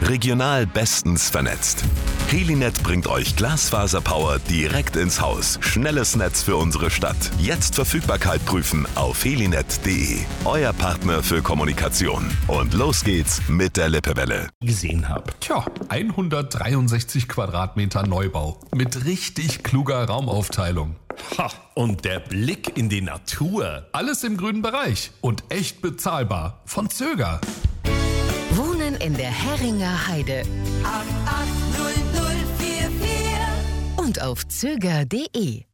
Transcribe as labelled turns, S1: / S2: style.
S1: Regional bestens vernetzt. Helinet bringt euch Glasfaserpower direkt ins Haus. Schnelles Netz für unsere Stadt. Jetzt Verfügbarkeit prüfen auf helinet.de. Euer Partner für Kommunikation. Und los geht's mit der Lippewelle.
S2: Gesehen habe. 163 Quadratmeter Neubau mit richtig kluger Raumaufteilung.
S3: Ha, und der Blick in die Natur.
S2: Alles im grünen Bereich und echt bezahlbar. Von Zöger.
S4: Wohnen in der Herringer Heide.
S5: 880044
S4: Und auf zöger.de.